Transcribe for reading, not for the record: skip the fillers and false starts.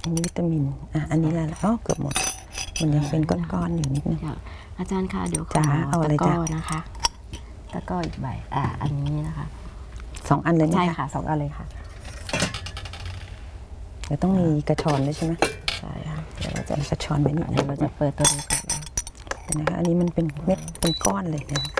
อันนี้วิตามินอันนี้อะไรอ๋อเกือบหมดมันยังเป็นก้อนๆอยู่นิดนึงอาจารย์คะเดี๋ยวขอเอาอะไรตะกร้จ้ะอนะคะตะกร้ออีกใบอันนี้นะคะ 2 อันเลยไหมใช่ค่ะ2 อันเลยค่ะเดี๋ยวต้องมีกระชอนด้วยใช่ไหมใช่ค่ะเดี๋ยวเราจะกระชอนไว้นิดนึเดี๋ยงวเราจะเปิดตัวนี้ก่อนนะนะคะอันนี้มันเป็นเม็ดเป็นก้อนเลยนะ